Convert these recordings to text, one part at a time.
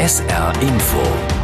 SR Info.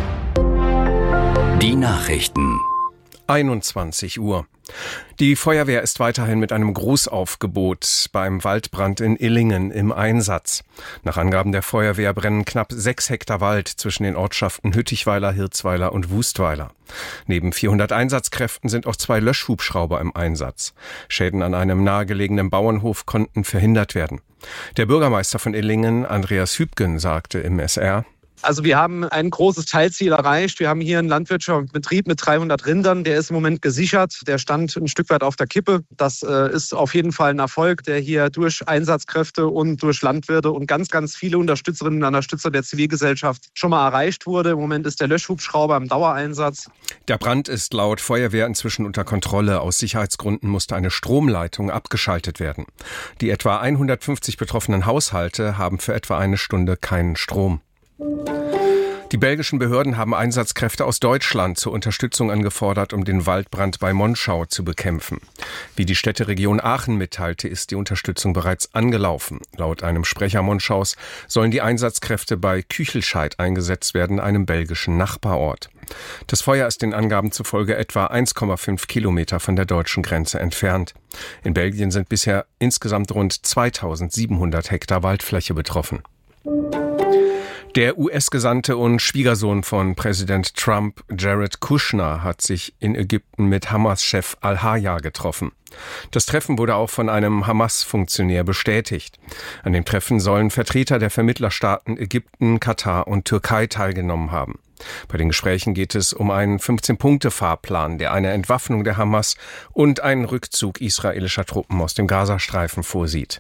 Die Nachrichten. 21 Uhr. Die Feuerwehr ist weiterhin mit einem Großaufgebot beim Waldbrand in Illingen im Einsatz. Nach Angaben der Feuerwehr brennen knapp 6 Hektar Wald zwischen den Ortschaften Hüttichweiler, Hirzweiler und Wustweiler. Neben 400 Einsatzkräften sind auch 2 Löschhubschrauber im Einsatz. Schäden an einem nahegelegenen Bauernhof konnten verhindert werden. Der Bürgermeister von Illingen, Andreas Hübgen, sagte im SR: Also wir haben ein großes Teilziel erreicht. Wir haben hier einen landwirtschaftlichen Betrieb mit 300 Rindern. Der ist im Moment gesichert. Der stand ein Stück weit auf der Kippe. Das ist auf jeden Fall ein Erfolg, der hier durch Einsatzkräfte und durch Landwirte und ganz, ganz viele Unterstützerinnen und Unterstützer der Zivilgesellschaft schon mal erreicht wurde. Im Moment ist der Löschhubschrauber im Dauereinsatz. Der Brand ist laut Feuerwehr inzwischen unter Kontrolle. Aus Sicherheitsgründen musste eine Stromleitung abgeschaltet werden. Die etwa 150 betroffenen Haushalte haben für etwa eine Stunde keinen Strom. Die belgischen Behörden haben Einsatzkräfte aus Deutschland zur Unterstützung angefordert, um den Waldbrand bei Monschau zu bekämpfen. Wie die Städteregion Aachen mitteilte, ist die Unterstützung bereits angelaufen. Laut einem Sprecher Monschaus sollen die Einsatzkräfte bei Küchelscheid eingesetzt werden, einem belgischen Nachbarort. Das Feuer ist den Angaben zufolge etwa 1,5 Kilometer von der deutschen Grenze entfernt. In Belgien sind bisher insgesamt rund 2700 Hektar Waldfläche betroffen. Der US-Gesandte und Schwiegersohn von Präsident Trump, Jared Kushner, hat sich in Ägypten mit Hamas-Chef al-Hayya getroffen. Das Treffen wurde auch von einem Hamas-Funktionär bestätigt. An dem Treffen sollen Vertreter der Vermittlerstaaten Ägypten, Katar und Türkei teilgenommen haben. Bei den Gesprächen geht es um einen 15-Punkte-Fahrplan, der eine Entwaffnung der Hamas und einen Rückzug israelischer Truppen aus dem Gazastreifen vorsieht.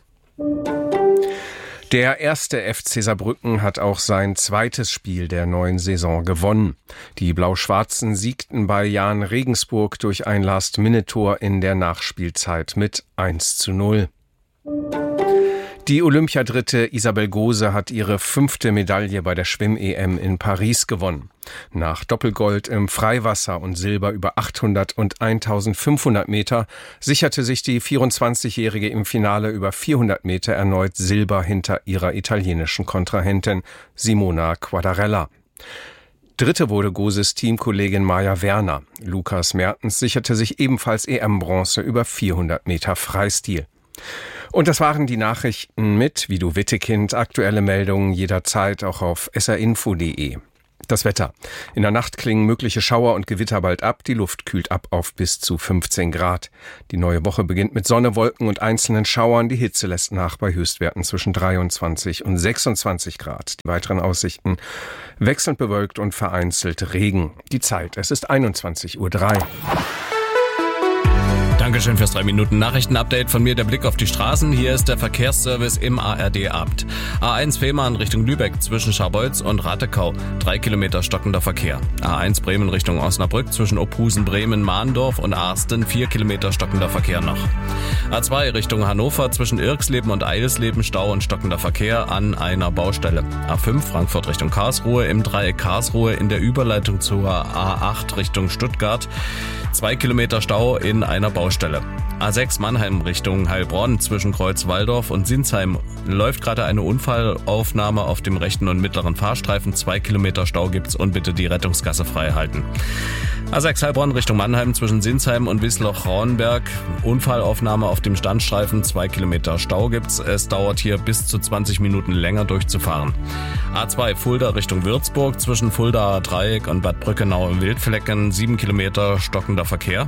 Der erste FC Saarbrücken hat auch sein zweites Spiel der neuen Saison gewonnen. Die Blau-Schwarzen siegten bei Jahn Regensburg durch ein Last-Minute-Tor in der Nachspielzeit mit 1:0. Die Olympiadritte Isabel Gose hat ihre 5. Medaille bei der Schwimm-EM in Paris gewonnen. Nach Doppelgold im Freiwasser und Silber über 800 und 1500 Meter sicherte sich die 24-Jährige im Finale über 400 Meter erneut Silber hinter ihrer italienischen Kontrahentin Simona Quadarella. Dritte wurde Goses Teamkollegin Maja Werner. Lukas Mertens sicherte sich ebenfalls EM-Bronze über 400 Meter Freistil. Und das waren die Nachrichten mit Vido Wittekind. Aktuelle Meldungen jederzeit auch auf srinfo.de. Das Wetter. In der Nacht klingen mögliche Schauer und Gewitter bald ab. Die Luft kühlt ab auf bis zu 15 Grad. Die neue Woche beginnt mit Sonne, Wolken und einzelnen Schauern. Die Hitze lässt nach bei Höchstwerten zwischen 23 und 26 Grad. Die weiteren Aussichten: wechselnd bewölkt und vereinzelt Regen. Die Zeit: es ist 21:03 Uhr. Dankeschön fürs 3-Minuten-Nachrichten-Update. Von mir der Blick auf die Straßen. Hier ist der Verkehrsservice im ARD-Abend. A1 Fehmarn Richtung Lübeck zwischen Scharbeutz und Ratekau. 3 Kilometer stockender Verkehr. A1 Bremen Richtung Osnabrück zwischen Ophusen, Bremen, Mahndorf und Arsten. 4 Kilometer stockender Verkehr noch. A2 Richtung Hannover zwischen Irksleben und Eidelsleben. Stau und stockender Verkehr an einer Baustelle. A5 Frankfurt Richtung Karlsruhe im Dreieck Karlsruhe in der Überleitung zur A8 Richtung Stuttgart. 2 Kilometer Stau in einer Baustelle. A6 Mannheim Richtung Heilbronn zwischen Kreuz-Walldorf und Sinsheim läuft gerade eine Unfallaufnahme auf dem rechten und mittleren Fahrstreifen. 2 Kilometer Stau gibt's und bitte die Rettungsgasse frei halten. A6 Heilbronn Richtung Mannheim zwischen Sinsheim und Wiesloch-Rauenberg. Unfallaufnahme auf dem Standstreifen. 2 Kilometer Stau gibt's. Es dauert hier bis zu 20 Minuten länger durchzufahren. A2 Fulda Richtung Würzburg zwischen Fuldaer Dreieck und Bad Brückenau im Wildflecken. 7 Kilometer stockender Verkehr.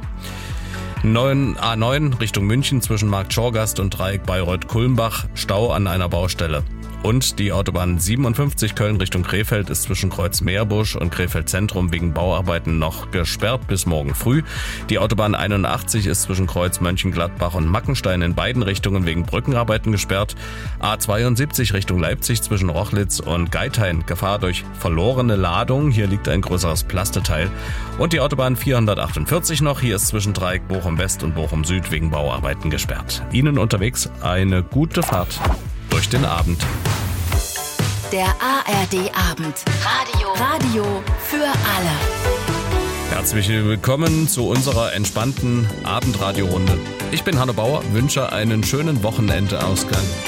A9 Richtung München zwischen Marktschorgast und Dreieck Bayreuth-Kulmbach. Stau an einer Baustelle. Und die Autobahn 57 Köln Richtung Krefeld ist zwischen Kreuz Meerbusch und Krefeld Zentrum wegen Bauarbeiten noch gesperrt bis morgen früh. Die Autobahn 81 ist zwischen Kreuz Mönchengladbach und Mackenstein in beiden Richtungen wegen Brückenarbeiten gesperrt. A72 Richtung Leipzig zwischen Rochlitz und Geithain. Gefahr durch verlorene Ladung. Hier liegt ein größeres Plasteteil. Und die Autobahn 448 noch. Hier ist zwischen Dreieck Bochum West und Bochum Süd wegen Bauarbeiten gesperrt. Ihnen unterwegs eine gute Fahrt durch den Abend. Der ARD-Abend. Radio für alle. Herzlich willkommen zu unserer entspannten Abendradiorunde. Ich bin Hanne Bauer, wünsche einen schönen Wochenendausgang.